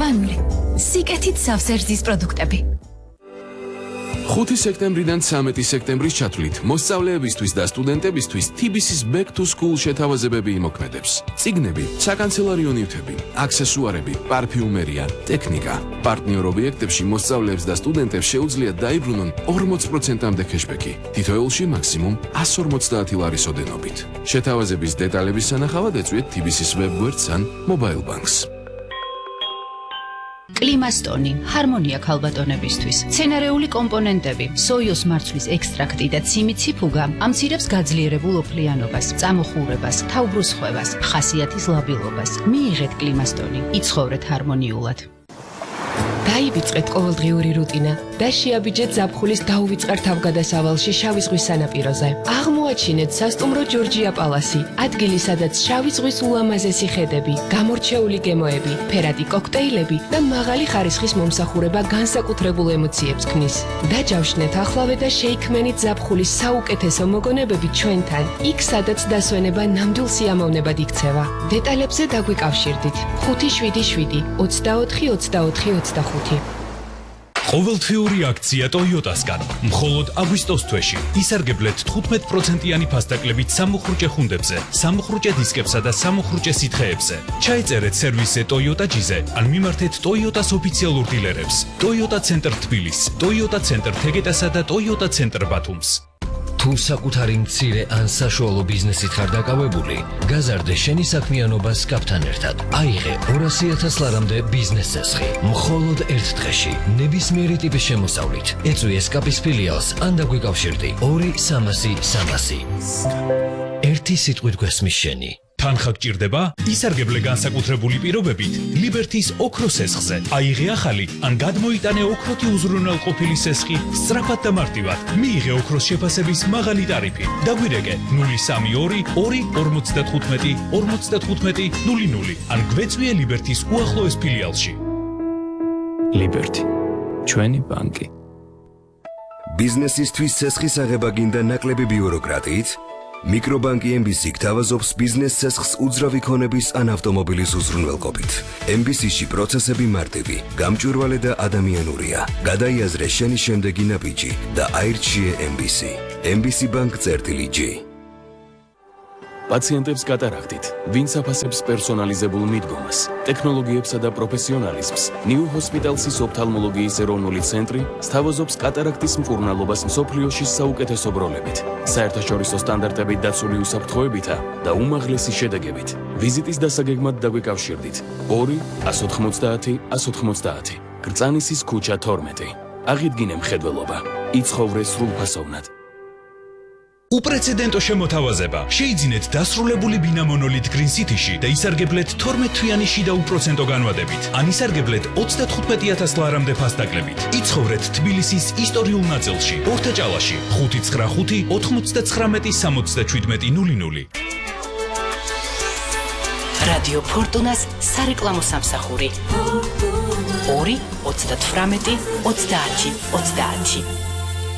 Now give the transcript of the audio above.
მანული. სიკეთით სავსერძის პროდუქტები. 5 სექტემბრიდან 13 სექტემბრის ჩათვლით მოსწავლეებისთვის და სტუდენტებისთვის TBC-ის Back to School შეთავაზებები იმოქმედებს. წიგნები, საკანცელარიო ნივთები, აქსესუარები, პარფიუმერია, ტექნიკა. პარტნიორ ობიექტებში მოსწავლეებს და სტუდენტებს შეუძლიათ დაიბრუნონ 40%-მდე cashback-ი. თითოეულში მაქსიმუმ 150 ლარის ოდენობით. შეთავაზების დეტალების სანახავად ეწვიეთ TBC-ის web-გვერდს ან mobile banks. კლიმასტონი, ჰარმონია ქალბატონებისთვის, მცენარეული კომპონენტები, სოიოს მარცვლის ექსტრაქტი და ციმი ციფუგა ამცირებს გაძლიერებულ ოფლიანობას, წამოხურებას, თავბრუსხვევას, ხასიათის ლაბილობას. მიიღეთ კლიმასტონი, იცხოვრეთ ჰარმონიულად. დაივიწყეთ ყოველდღიური რუტინა და შეაბიჯეთ ზაფხულის დაუვიწყარ თავგადასავალში შავი ზღვის სანაპიროზე. აღმოაჩინეთ სასტუმრო ჯორჯია პალასი, ადგილი, სადაც შავი ზღვის ულამაზესი ხედები, გამორჩეული გემოები, ფერადი კოქტეილები და მაღალი ხარისხის მომსახურება განსაკუთრებულ ემოციებს ქმნის. დაჯავშნეთ ახლავე და შეიქმნით ზაფხულის საუკეთესო მოგონებები ჩვენთან, იქ სადაც დასვენება ნამდვილ სიამოვნებად იქცევა. დეტალებზე დაგვიკავშირდით 577 24 24 25. ყოველთვიური აქცია Toyota-სგან. მხოლოდ აგვისტოს თვეში ისარგებლეთ 15%-იანი ფასდაკლებით სამუხრუჭე ხუნდებზე, სამუხრუჭე დისკებსა და სამუხრუჭე სითხეებზე. ჩაიწერეთ სერვისზე Toyota G-ზე, ან მიმართეთ Toyota-s ოფიციალურ დილერებს. Toyota Center თბილისს, Toyota Center თეგეტასა და Toyota Center ბათუმს. თუ საკუთარი მცირე ან საშუალო ბიზნესით ხარ დაკავებული, გაზარდე შენი საქმიანობა SCAP-თან ერთად. აიღე 200,000 ლარამდე ბიზნეს წესხი. მხოლოდ ერთ დღეში, ნებისმიერი ტიპის შემოსავლით. ეწვი SCAP-ის ფილიალს ან დაგვიკავშირდი 2-300-300. ერთი სიტყვით გვესმის შენი. თანხა გჭირდება? ისარგებლე განსაკუთრებული პირობებით ლიბერთის ოქროს სესხზე. აიღე ახალი ან გადმოიტანე ოქროთი უზრუნველყოფილი სესხი სწრაფად და მარტივად. მიიღე ოქროს შეფასების მაღალი ტარიფი. დაგვირეკე 032 2 55 00 ან გვეწვიე ლიბერთის უახლოეს ფილიალში. ლიბერთი, ჩვენი ბანკი. ბიზნესისთვის სესხის აღება გინდა ნაკლები ბიუროკრატიით? მიკრობანკი MBC გთავაზობს ბიზნეს სესხს უძრავი ქონების ან ავტომობილის უზრუნველყოფით. MBC-ში პროცესები მარტივი, გამჭვირვალე და ადამიანურია. გადაიაზრე შენი შემდეგი ნაბიჯი და აირჩიე MBC. MBC Bank-G. პაციენტებს კატარაქტით, ვინც აფასებს პერსონალიზებულ მიდგომას, ტექნოლოგიებსა და პროფესიონალიზმს, New Hospital-ის ოფთალმოლოგიის ეროვნული ცენტრი სთავაზობს კატარაქტის მკურნალობას მსოფლიოში საუკეთესო ბროლებით, საერთაშორისო სტანდარტებით დაცული უსაფრთხოებითა და უმაღლესი შედეგებით. ვიზიტის დასაგეგმად დაგვიკავშირდით 2-190-190, გრწანისის ქუჩა 12. აღიდგინე მხედველობა, იცხოვრე სრულფასოვნად. უპრეცედენტო შემოთავაზება. შეიძინეთ დასრულებული ბინა მონოლით Green City-ში და ისარგებლეთ 12-თვიანი შიდა უპროცენტო განვადებით. ან ისარგებლეთ 35,000 ლარამდე ფასდაკლებით. იცხოვრეთ თბილისის ისტორიულ ნაწილში, ორთაჭალაში, 595 99 67 00. რადიო ფორტუნას სარეკლამო სამსახური 2 38 30 30.